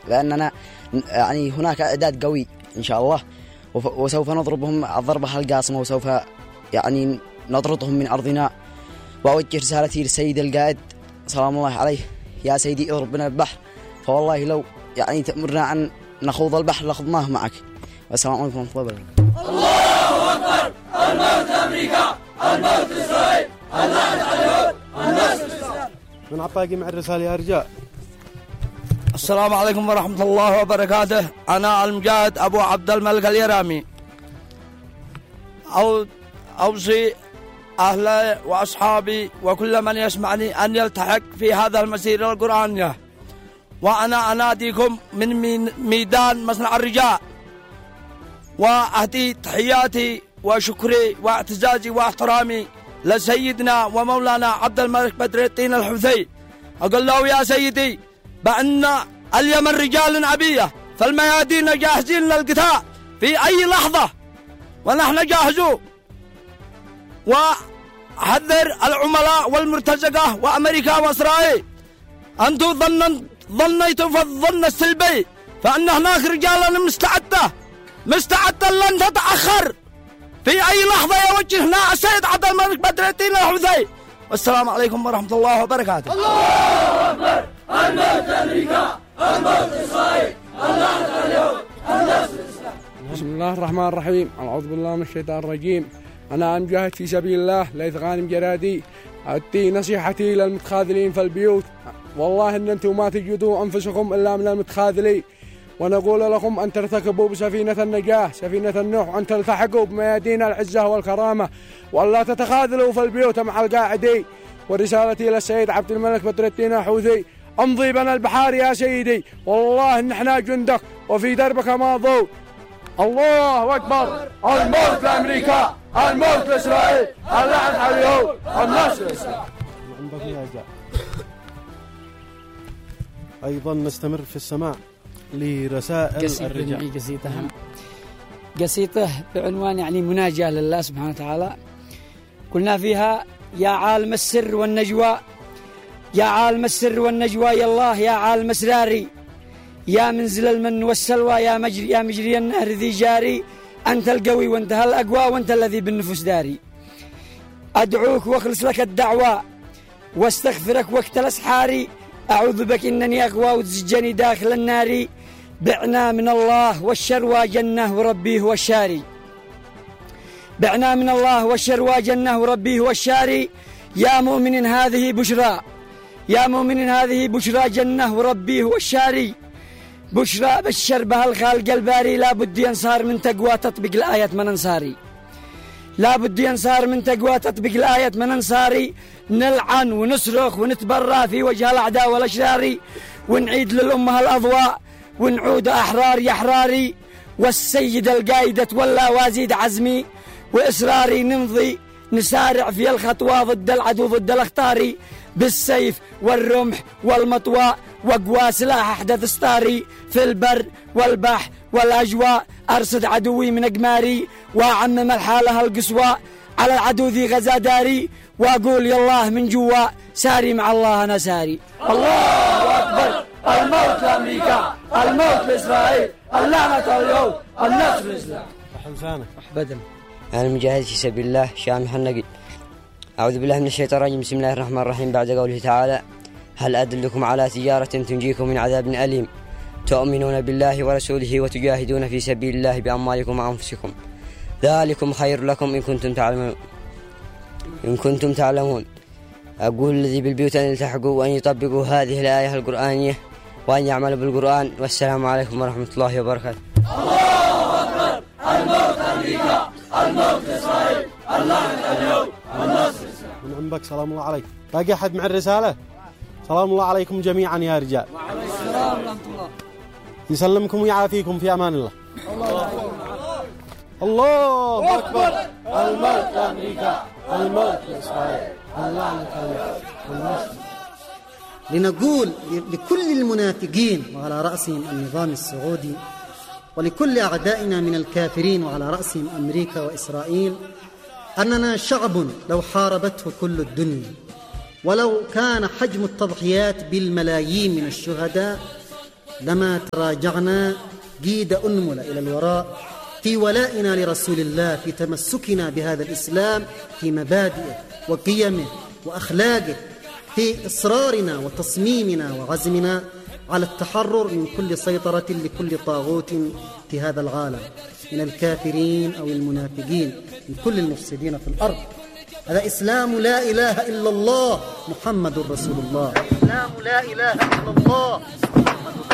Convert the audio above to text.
لأننا يعني هناك إعداد قوي إن شاء الله، وسوف نضربهم الضربة القاصمة، وسوف يعني نطردهم من أرضنا. وأوجه رسالتي للسيد القائد سلام الله عليه: يا سيدي اضرب بنا البحر، فوالله لو يعني تأمرنا أن نخوض البحر لخضناه معك. والسلام عليكم ورحمة الله وبركاته. الله أكبر. الموت أمريكا، الموت إسرائيل، اللعنة على اليهود، النصر الإسلام. من عطاقي مع الرسالة يا رجال. السلام عليكم ورحمة الله وبركاته. أنا المجاهد أبو عبد الملك اليرامي. أوصي أهلي وأصحابي وكل من يسمعني أن يلتحق في هذا المسيرة القرآنية، وأنا أناديكم من ميدان مصنع الرجاء، وأهدي تحياتي وشكري واعتزازي واحترامي لسيدنا ومولانا عبد الملك بدر الدين الحوثي. أقول له: يا سيدي، بأن اليمن رجال أبية، فالميادين جاهزين للقتال في أي لحظة، ونحن جاهزون. وحذر العملاء والمرتزقة وأمريكا وإسرائيل، أنتم ظنيتم في الظن السلبي، فأن هناك رجالا مستعدة لن تتأخر في أي لحظة يوجهنا السيد عبد الملك بدر الدين الحوثي. والسلام عليكم ورحمة الله وبركاته. الله أكبر. الموت أمريكا، الموت إسرائيل، اللعنة على اليهود، النصر الإسلام. بسم الله الرحمن الرحيم. أعوذ بالله من الشيطان الرجيم. أنا مجاهد في سبيل الله ليث غانم جرادي. أدي نصيحتي للمتخاذلين في البيوت: والله إن أنتم ما تجدوا أنفسكم إلا من المتخاذلين، ونقول لكم أن ترتكبوا بسفينة النجاة سفينة النوح، أن تلتحقوا بميادين العزة والكرامة، وأن لا تتخاذلوا في البيوت مع القاعدين. ورسالتي للسيد عبد الملك بدر الدين الحوثي: امضي بنا البحار يا سيدي، والله إن احنا جندك وفي دربك ماضون. الله أكبر. الموت لأمريكا، الموت لإسرائيل، اللعنة على اليهود، النصر الإسلام. أيضا نستمر في السماع لرسائل الرجال. قصيدة بعنوان يعني مناجاة لله سبحانه وتعالى. قلنا فيها: يا عالم السر والنجوى، يا عالم السر والنجوى، يا الله يا عالم اسراري، يا منزل المن والسلوى، يا مجري النهر ذي جاري، أنت القوي وأنت الأقوى، وأنت الذي بالنفوس داري. أدعوك واخلص لك الدعوة، واستغفرك وقت الأسحار، أعوذ بك إنني أغوى وتزجني داخل النار. بعنا من الله والشروى جنة وربي هو الشاري، بعنا من الله والشروى جنة وربي هو الشاري. يا مؤمن هذه بشرى، يا مؤمن هذه بشرى جنة وربي هو الشاري. بشرى بشر بها الخالق الباري، لا بد ينصار من تقوى تطبق الآية من أنصاري، لا بد ينصار من تقوى تطبق الآية من أنصاري. نلعن ونصرخ ونتبرى في وجه الأعداء والأشرار، ونعيد للأمة الأضواء ونعود أحرار يا حراري. والسيد القايد تولى وازيد عزمي وإصراري، نمضي نسارع في الخطوة ضد العدو ضد الأخطار، بالسيف والرمح والمطوى وقوى سلاح أحدث ستاري. في البر والبحر والأجواء أرصد عدوي من أقماري، وأعمم الحالة القصوى على العدو ذي غزا داري، وأقول يالله من جوا ساري مع الله أنا ساري. الله أكبر. الموت لأمريكا، الموت لإسرائيل، اللعنة على اليهود، النصر الإسلام. أنا مجاهد في سبيل الله شام حنقي. أعوذ بالله من الشيطان الرجيم. بسم الله الرحمن الرحيم. بعد قوله تعالى: هل أدلكم على تجارة تنجيكم من عذاب أليم، تؤمنون بالله ورسوله وتجاهدون في سبيل الله بأموالكم وأنفسكم، ذلكم خير لكم إن كنتم تعلمون. أقول الذي بالبيوت أن يلتحقوا وأن يطبقوا هذه الآية القرآنية وأن يعملوا بالقرآن. والسلام عليكم ورحمة الله وبركاته. الله أكبر. الموت أمريكا، الموت إسرائيل، اللعنة على اليهود، النصر الإسلام. من عمك سلام الله عليك. باقي أحد مع الرسالة؟ سلام الله عليكم جميعا يا رجال. وعليكم السلام ورحمة الله. يسلمكم ويعافيكم في أمان الله. الله أكبر. الموت لأمريكا، الموت لإسرائيل، اللعنة على اليهود. لنقول لكل المنافقين وعلى رأسهم النظام السعودي، ولكل أعدائنا من الكافرين وعلى رأسهم أمريكا وإسرائيل، أننا شعب لو حاربته كل الدنيا، ولو كان حجم التضحيات بالملايين من الشهداء، لما تراجعنا جيد أنمل إلى الوراء في ولائنا لرسول الله، في تمسكنا بهذا الإسلام، في مبادئه وقيمه وأخلاقه، في إصرارنا وتصميمنا وعزمنا على التحرر من كل سيطرة لكل طاغوت في هذا العالم، من الكافرين أو المنافقين، من كل المفسدين في الأرض. هذا إسلام لا إله إلا الله محمد رسول الله. إسلام لا إله إلا الله.